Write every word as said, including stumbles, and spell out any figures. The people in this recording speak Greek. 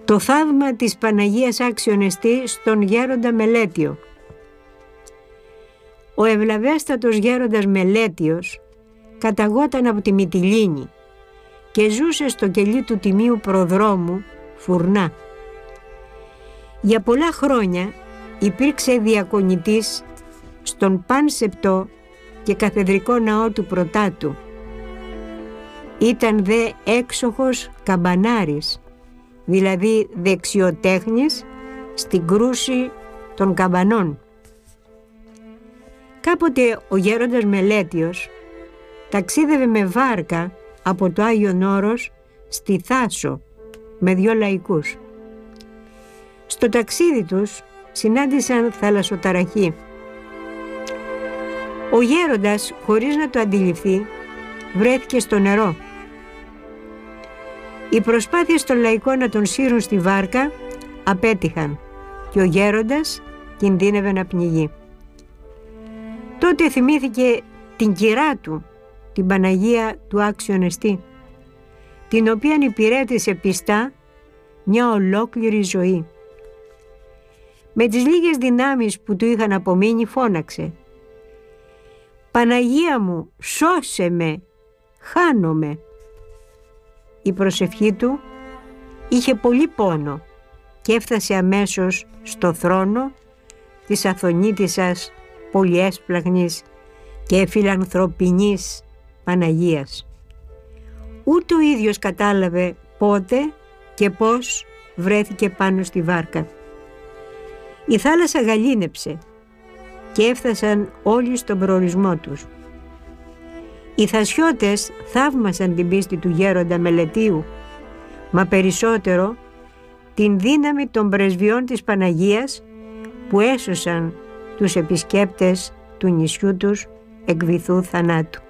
Το θαύμα της Παναγίας Άξιον Εστί στον γέροντα Μελέτιο. Ο ευλαβέστατος γέροντας Μελέτιος καταγόταν από τη Μυτιλήνη και ζούσε στο κελί του τιμίου προδρόμου Φουρνά. Για πολλά χρόνια υπήρξε διακονητής στον πάνσεπτο και καθεδρικό ναό του Πρωτάτου. Ήταν δε έξοχος καμπανάρης, δηλαδή δεξιοτέχνης στην κρούση των καμπανών. Κάποτε ο γέροντας Μελέτιος ταξίδευε με βάρκα από το Άγιον Όρος στη Θάσο με δυο λαϊκούς. Στο ταξίδι τους συνάντησαν θαλασσοταραχή. Ο γέροντας, χωρίς να το αντιληφθεί, βρέθηκε στο νερό. Οι προσπάθειες των λαϊκών να τον σύρουν στη βάρκα απέτυχαν και ο γέροντας κινδύνευε να πνιγεί. Τότε θυμήθηκε την κυρά του, την Παναγία του Άξιον Εστί, την οποίαν υπηρέτησε πιστά μια ολόκληρη ζωή. Με τις λίγες δυνάμεις που του είχαν απομείνει φώναξε: «Παναγία μου, σώσε με, χάνομαι». Η προσευχή του είχε πολύ πόνο και έφτασε αμέσως στο θρόνο της αθωνήτισσας πολυέσπλαχνης και φιλανθρωπινής Παναγίας. Ούτε ο ίδιος κατάλαβε πότε και πώς βρέθηκε πάνω στη βάρκα. Η θάλασσα γαλήνεψε και έφτασαν όλοι στον προορισμό τους. Οι θασιώτες θαύμασαν την πίστη του γέροντα Μελετίου, μα περισσότερο την δύναμη των πρεσβειών της Παναγίας που έσωσαν τους επισκέπτες του νησιού τους εκ βυθού θανάτου.